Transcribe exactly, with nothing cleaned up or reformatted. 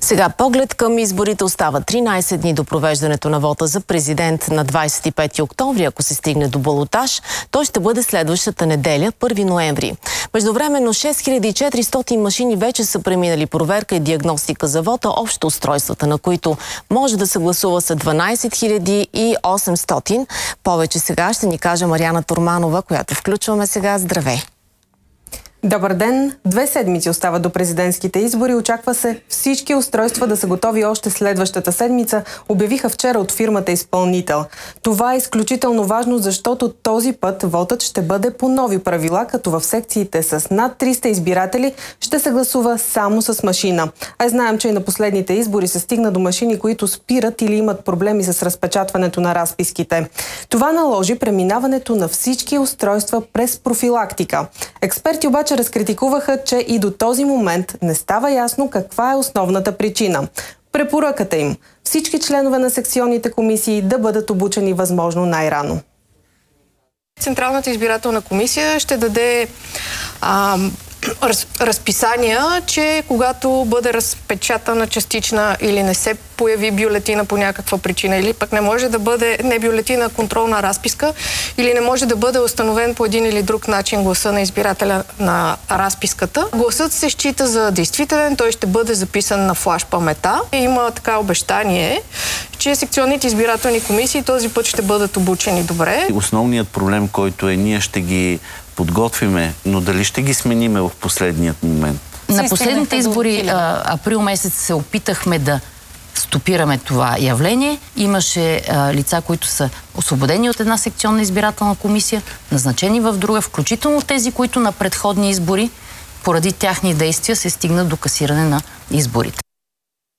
Сега поглед към изборите. Остава тринайсет дни до провеждането на вота за президент на двайсет и пети октомври. Ако се стигне до балотаж, той ще бъде следващата неделя, първи ноември. Междувременно шест хиляди и четиристотин машини вече са преминали проверка и диагностика за вота. Общо устройствата, на които може да се гласува, са дванайсет хиляди и осемстотин. Повече сега ще ни каже Мариана Турманова, която включваме сега. Здравей! Добър ден! Две седмици остават до президентските избори. Очаква се всички устройства да са готови още следващата седмица, обявиха вчера от фирмата изпълнител. Това е изключително важно, защото този път вотът ще бъде по нови правила, като в секциите с над триста избиратели ще се гласува само с машина. А знаем, че и на последните избори се стигна до машини, които спират или имат проблеми с разпечатването на разписките. Това наложи преминаването на всички устройства през профилактика. Експерти обаче разкритикуваха, че и до този момент не става ясно каква е основната причина. Препоръката им – всички членове на секционните комисии да бъдат обучени възможно най-рано. Централната избирателна комисия ще даде а, раз, разписания, че когато бъде разпечатана частична или не се появи бюлетина по някаква причина, или пък не може да бъде не бюлетина, контролна разписка, или не може да бъде установен по един или друг начин гласа на избирателя на разписката. Гласът се счита за действителен, той ще бъде записан на флаш памета. Има така обещание, че секционните избирателни комисии този път ще бъдат обучени добре. Основният проблем, който е, ние ще ги подготвиме, но дали ще ги смениме в последният момент? На последните избори, а, април месец, се опитахме да стопираме това явление. Имаше а, лица, които са освободени от една секционна избирателна комисия, назначени в друга, включително тези, които на предходни избори, поради тяхни действия, се стигна до касиране на изборите.